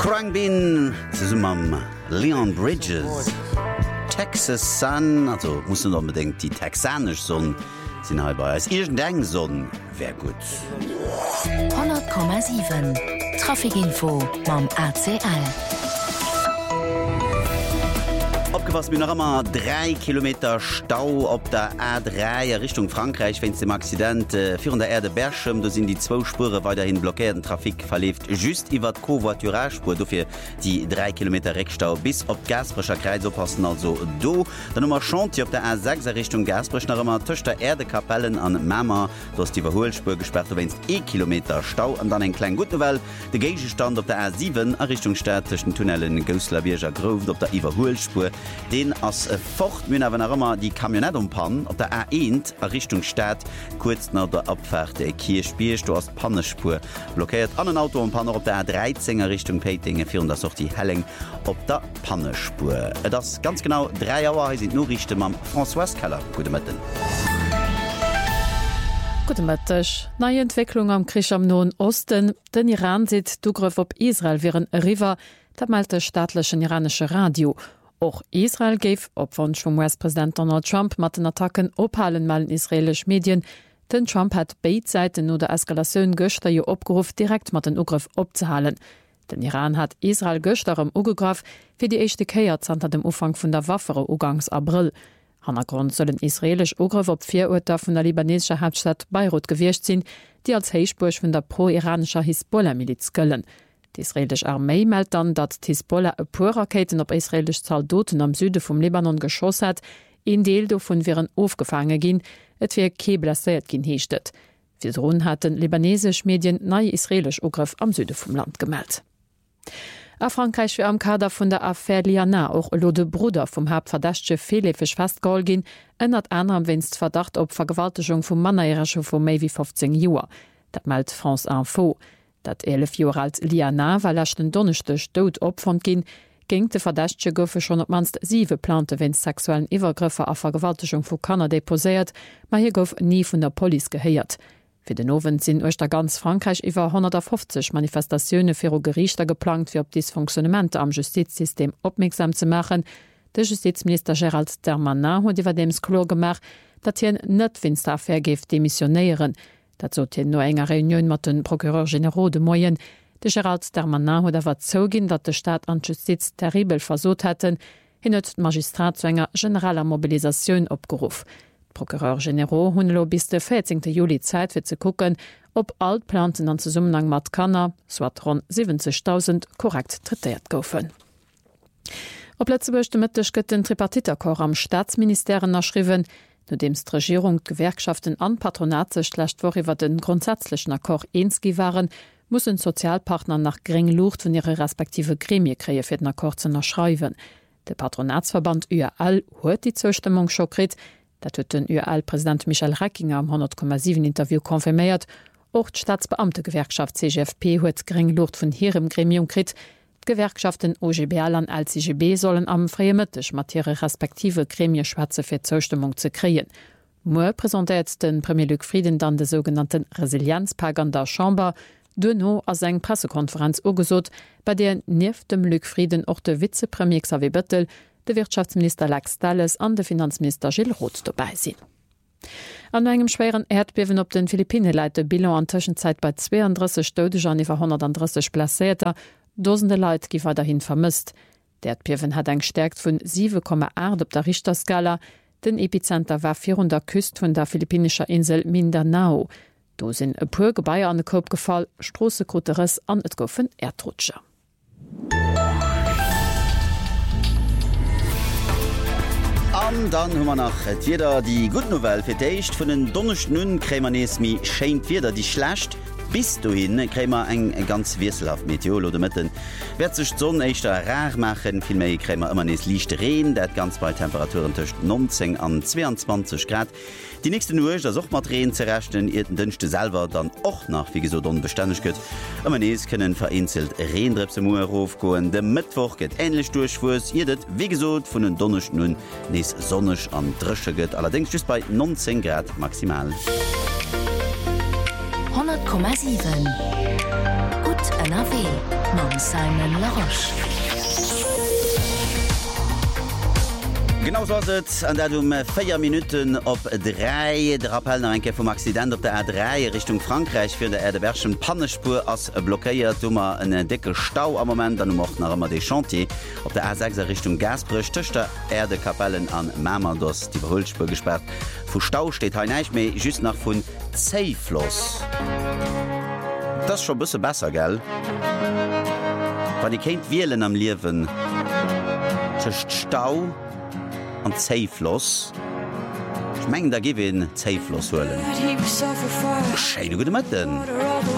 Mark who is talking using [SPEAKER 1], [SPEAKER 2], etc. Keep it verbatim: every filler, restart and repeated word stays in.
[SPEAKER 1] Khruangbin zusammen am Leon Bridges. Texas Sun, also muss unbedingt die texanisch Sonne sind halber als irgendein Sonne wäre gut.
[SPEAKER 2] hundert Komma sieben Trafikinfo beim A C L.
[SPEAKER 1] Abgefasst mir noch immer drei Kilometer Stau auf der A drei Richtung Frankreich, wenn es dem Accident äh, für der Erde Berschem, da sind die zwei Spuren weiterhin blockiert, Trafik verläuft just über die Covoiturage-Spur, dafür die drei Kilometer Rückstau bis auf Gasbrecher Kreis aufpassen, also do. Dann nochmal Chantier auf der A sechs Richtung Gasbrech, noch immer zwischen der Erdekapellen an Mama, da ist die Überholspur gesperrt, da ist ein Kilometer Stau und dann ein kleiner gute Welle. Der Gegenstand auf der A sieben Richtung Stadt zwischen Tunnelen Gößler-Bierger Grove auf der Überholspur. Den als äh, fort mün awer immer die Kamionett umpan op der A eins Richtung Stadt kurz nach der Abfahrt der Kirchspiel du hast Pannespur blockiert an den Auto umpan op der A dreizehn Richtung Petinge führen das auch die Helling op der Pannespur. Äh, das ganz genau drei Jahre sind nur richte am François Keller. Gute Metten.
[SPEAKER 3] Gutemëttech. Neie Entwicklung am Krich am Noen Osten, den Iran sieht Dugriff op Israel wären River, dat meinte staatlichen iranische Radio. Auch Israel gave, op Wunsch vom U S-Präsident Donald Trump, mat den Attacken ophalen mal in israelisch Medien. Den Trump hat beide Seiten no der Eskalationun Göster jo opgerufen, direkt mat den Ugriff opzuhalen. Den Iran hat Israel Göster am Ugegraf fir die echte Keier zanter dem Ufang vun der Waffere Ugangs April. Hannergrund sollen israelisch Ugriff op vier Uter vun der libanesischer Hauptstadt Beirut gewircht sinn, die als Heichburg vun der pro-iranischer Hisbollah-Miliz gëllen. Die israelische Armee meldet dann, dass Hisbollah e paar Raketen op israelisch Soldaten am Süde vom Libanon geschoss hat, in Deel davon wären aufgefangen gin, et wie ke blessiert gin heechtet. Wiederum hatten libanesisch Medien neue israelisch Ugriff am Süde vom Land gemeldet. A Frankreich wie am Kader vun der Affaire Liana auch Lode Bruder vom Hauptverdächtche Felefech festgeholt gin, ënnert anderem wennst Verdacht op Vergewaltigung vum Manneiersche vu méi wie fünfzehn Joer. Dat meldt France Info. Dat elf Jahre alt Liana war lachten Donnerstag tot opfand gin, ging de Verdächtche goufe schon op manst sieve plante wenn sexuellen Iwergriffe a Vergewaltigung vu Kanner deposiert, ma hier gouf nie vun der Police geheiert. Für den Owen sinn euch da ganz Frankreich iwwer hundertfünfzig Manifestationune fir Gerichter geplant fir op Dysfunktionamente am Justizsystem opmerksam zu machen. De Justizminister Gérald Darmanin huet iwwer dems klar gemacht, dat hien net Winsteraffaire geft demissionéieren. Dat zot no enger Reunion mat den Procureur General de Moyen. De Gérald Darmanin huet awer zogin, dat de Staat an Justiz terribel versot hätten, hin huet d Magistrat zu enger generaler Mobilisationun opgeruf. Procureur General hunlo bis de vierzehnten Juli Zeit fir ze kucken, ob Altplanten an Zusammenhang mat Kanner, swat rund siebzigtausend korrekt tretiert goufen. Op Lettzeburg Mittwoch gëtt den Tripartiterkor am Staatsministerium erschriwen, no dems d' Regierung Gewerkschaften an Patronate schlecht woriwwer den grundsätzlichen Akkor eenski waren, mussen Sozialpartner nach gering Lucht vun ihre respektive Gremie kree fir den Akkor ze erschreiwen. De Patronatsverband U A L huet die Zustimmung schokrit, dat huet den U A L-Präsident Michel Reckinger am hundert Komma sieben Interview konfirméiert, och d' Staatsbeamtegewerkschaft C G F P huet gering Lucht vun hirem Gremium krit. Gewerkschaften O G B L an L C G B sollen am Freiemëttech mat ihre respektive Gremie schwäze fir Zustimmung ze kreen. Moe präsentiert den Premier Luc Frieden dann de sogenannten Resilienzpag an der Chamber, Duno as eng Pressekonferenz ugesot, bei der nief dem Luc Frieden och de Vizepremier Xavier Bettel, de Wirtschaftsminister Lex Dalles an de Finanzminister Gilles Roth dabei sinn. An engem schweren Erdbewen op den Philippine leit de Bilan an Tschenzeit bei zweiunddreißig Todeger an iwwer hundertdreißig Placéter, Dosende Leiit gi weiterhin vermisst. Der Erdbewen hat eng stärkt vun sieben Komma acht op der Richterskala. Den Epizenter war vierhundert Küst vun der philippinischer Insel Mindanao. Do sinn e puer Gebaier an den Kopf gefall, Strossekruteres an et goufen Erdrutscher.
[SPEAKER 1] An dann hummer nach et wieder die Good Novel fir d'éicht vun den Donnercht nun krämernesmi schenint wieder die schlecht. Bis du hin krämer eng ganz wieselhaft Meteor oder mitten werd sech Sonne eichter rar machen, viel méi krämer immer nes liicht reen, dat ganz bei Temperaturen tcht neunzehn an zweiundzwanzig Grad. Die nächste Uhr das auch mat Reen zerrechten ir den dünchte selber dann och nach wie so don beständig gëtt. Immer nees können vereinzelt Reendrepse Muerhof goen. De Mittwoch geht ähnlich durchfus irdet wie gesot vun den Donnercht nun nees sonnech an dresche gëtt, allerdings just bei neunzehn Grad maximal.
[SPEAKER 2] hundert Komma sieben Gut N R W. mam Simon Laroche.
[SPEAKER 1] Genau so es an der um vier Minuten op drei der Appell enke vom Accident op der A drei Richtung Frankreich für der Erdeberschen Pannespur als blockiert dummer en dicke Stau am moment dann macht nach immer de Chantier op der A sechs Richtung Gasbrüch töchter Erdekapellen an Mamandos die Beholspur gesperrt. Fu Stau steht ha neich méi just nach vun Zeifloss. Das schon bisse besser gell? Wann die kennt wieelen am Liwen cht Stau an Zeifloss. Ich meng da gewinn Zeifloss holen. Schei du gut mit denn?